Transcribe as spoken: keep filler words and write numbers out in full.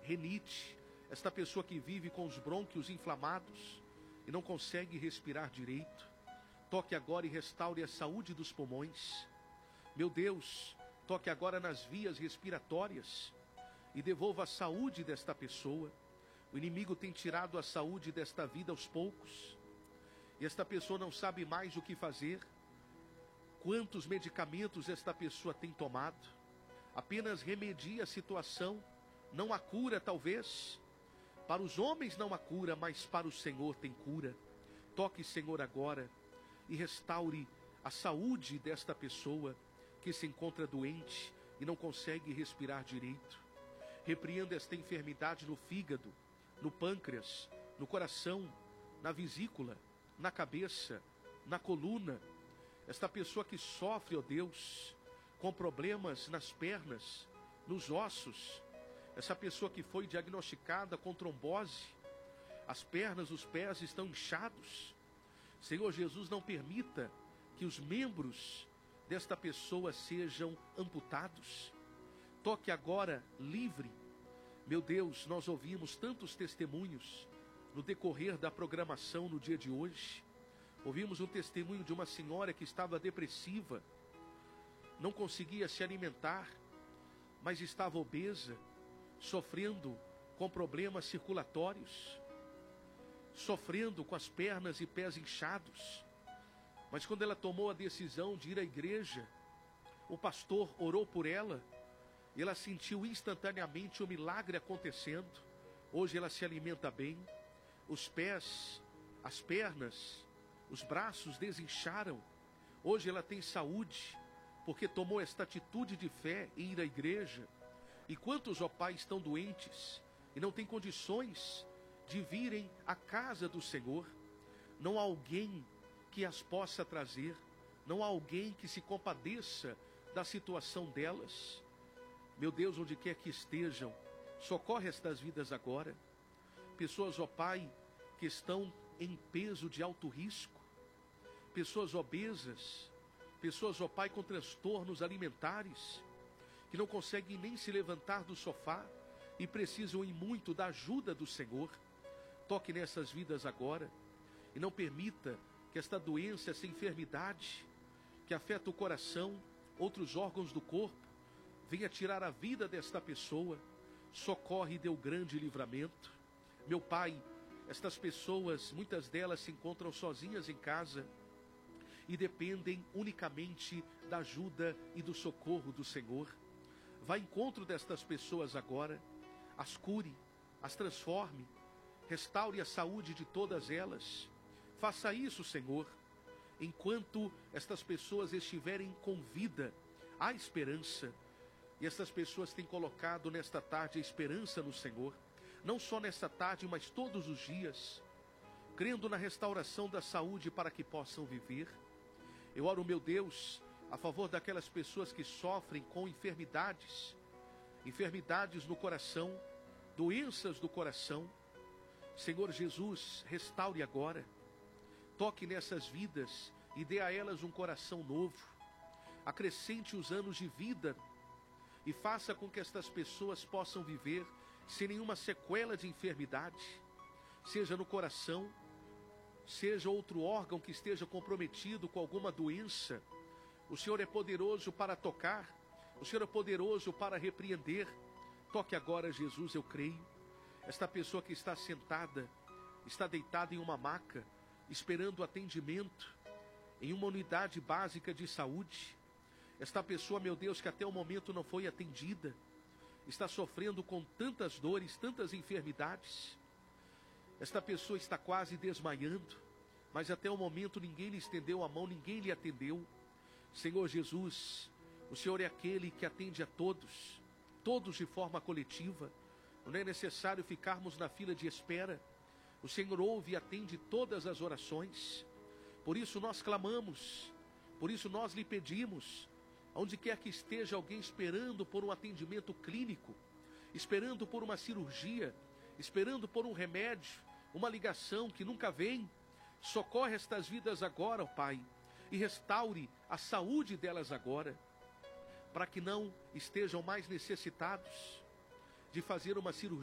renite, esta pessoa que vive com os brônquios inflamados e não consegue respirar direito. Toque agora e restaure a saúde dos pulmões. Meu Deus, toque agora nas vias respiratórias e devolva a saúde desta pessoa. O inimigo tem tirado a saúde desta vida aos poucos, e esta pessoa não sabe mais o que fazer. Quantos medicamentos esta pessoa tem tomado? Apenas remedia a situação, não há cura talvez. Para os homens não há cura, mas para o Senhor tem cura. Toque, Senhor, agora e restaure a saúde desta pessoa que se encontra doente e não consegue respirar direito. Repreenda esta enfermidade no fígado, no pâncreas, no coração, na vesícula, na cabeça, na coluna. Esta pessoa que sofre, ó Deus, com problemas nas pernas, nos ossos. Essa pessoa que foi diagnosticada com trombose, as pernas, os pés estão inchados. Senhor Jesus, não permita que os membros desta pessoa sejam amputados. Toque agora livre. Meu Deus, nós ouvimos tantos testemunhos no decorrer da programação no dia de hoje. Ouvimos um testemunho de uma senhora que estava depressiva, não conseguia se alimentar, mas estava obesa, sofrendo com problemas circulatórios, sofrendo com as pernas e pés inchados. Mas quando ela tomou a decisão de ir à igreja, o pastor orou por ela, e ela sentiu instantaneamente o milagre acontecendo. Hoje ela se alimenta bem, os pés, as pernas, os braços desincharam. Hoje ela tem saúde, porque tomou esta atitude de fé em ir à igreja. E quantos, ó Pai, estão doentes e não têm condições de virem à casa do Senhor? Não há alguém que as possa trazer, não há alguém que se compadeça da situação delas. Meu Deus, onde quer que estejam, socorre estas vidas agora. Pessoas, ó Pai, que estão em peso de alto risco, pessoas obesas, pessoas, ó Pai, com transtornos alimentares, que não conseguem nem se levantar do sofá e precisam em muito da ajuda do Senhor. Toque nessas vidas agora e não permita que esta doença, essa enfermidade que afeta o coração, outros órgãos do corpo, venha tirar a vida desta pessoa. Socorre e dê o grande livramento. Meu Pai, estas pessoas, muitas delas se encontram sozinhas em casa e dependem unicamente da ajuda e do socorro do Senhor. Vá ao encontro destas pessoas agora, as cure, as transforme, restaure a saúde de todas elas. Faça isso, Senhor, enquanto estas pessoas estiverem com vida. Há esperança, e estas pessoas têm colocado nesta tarde a esperança no Senhor, não só nesta tarde, mas todos os dias, crendo na restauração da saúde para que possam viver. Eu oro, meu Deus, a favor daquelas pessoas que sofrem com enfermidades, enfermidades no coração, doenças do coração. Senhor Jesus, restaure agora, toque nessas vidas e dê a elas um coração novo, acrescente os anos de vida e faça com que estas pessoas possam viver sem nenhuma sequela de enfermidade, seja no coração, seja outro órgão que esteja comprometido com alguma doença. O Senhor é poderoso para tocar, o Senhor é poderoso para repreender. Toque agora, Jesus, eu creio. Esta pessoa que está sentada, está deitada em uma maca, esperando atendimento, em uma unidade básica de saúde. Esta pessoa, meu Deus, que até o momento não foi atendida, está sofrendo com tantas dores, tantas enfermidades. Esta pessoa está quase desmaiando, mas até o momento ninguém lhe estendeu a mão, ninguém lhe atendeu. Senhor Jesus, o Senhor é aquele que atende a todos, todos de forma coletiva. Não é necessário ficarmos na fila de espera. O Senhor ouve e atende todas as orações. Por isso nós clamamos, por isso nós lhe pedimos, onde quer que esteja alguém esperando por um atendimento clínico, esperando por uma cirurgia, esperando por um remédio, uma ligação que nunca vem, socorre estas vidas agora, ó Pai, e restaure a saúde delas agora, para que não estejam mais necessitados de fazer uma cirurgia.